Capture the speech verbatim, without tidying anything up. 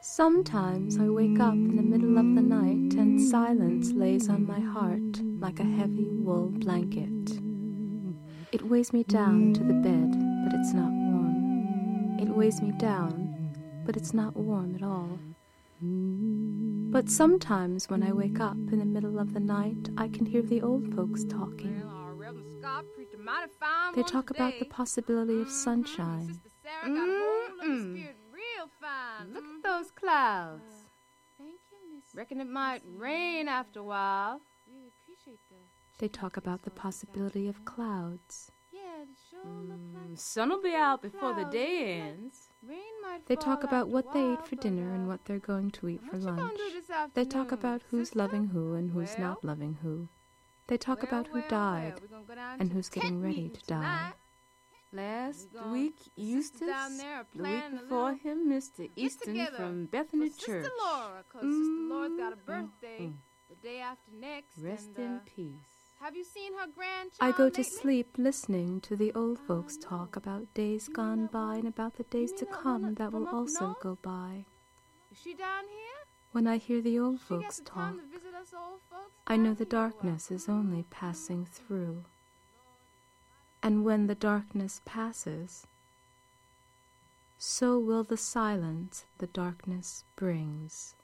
Sometimes I wake up in the middle of the night and silence lays on my heart like a heavy wool blanket. It weighs me down to the bed, but it's not warm. It weighs me down, but it's not warm at all. But sometimes when I wake up in the middle of the night, I can hear the old folks talking. They talk about the possibility of sunshine. Mm-mm. Look at those clouds. Reckon it might rain after a while. They talk about the possibility of clouds. Mm, sun'll be out before the day ends. They talk about what they ate for dinner and what they're going to eat for lunch. They talk about who's loving who and who's not loving who. They talk about who died and who's getting ready to die. Last week, Eustace, the week before him, Mister Easton from Bethany Church. Sister Laura, because Sister Laura's got a birthday the day after next. Rest and, uh, in peace. Have you seen her grandchild I go to lately? sleep listening to the old folks talk about days gone by and about the days to come that will also go by. Is she down here? When I hear the old She folks gets the talk, time to visit us old folks I know down the here? darkness is only passing through. And when the darkness passes, so will the silence the darkness brings.